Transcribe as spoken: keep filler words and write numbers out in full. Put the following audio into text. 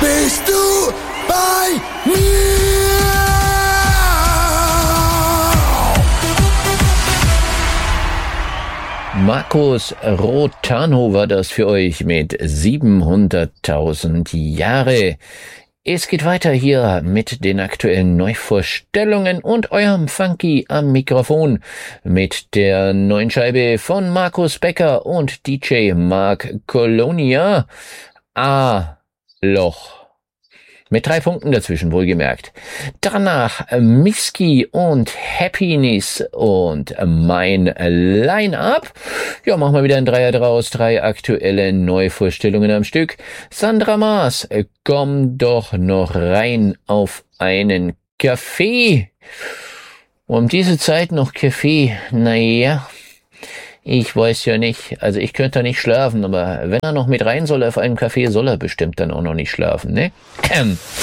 bist du bei mir. Markus Rotano war das für euch mit siebenhunderttausend Jahre. Es geht weiter hier mit den aktuellen Neuvorstellungen und eurem Funky am Mikrofon mit der neuen Scheibe von Markus Becker und D J Mark Colonia. A-Loch. Mit drei Punkten dazwischen, wohlgemerkt. Danach Miski und Happiness und mein Line-Up. Ja, machen wir wieder ein Dreier draus. Drei aktuelle Neuvorstellungen am Stück. Sandra Maas, komm doch noch rein auf einen Kaffee. Um diese Zeit noch Kaffee, naja, ich weiß ja nicht. Also ich könnte da nicht schlafen, aber wenn er noch mit rein soll auf einen Kaffee, soll er bestimmt dann auch noch nicht schlafen, ne?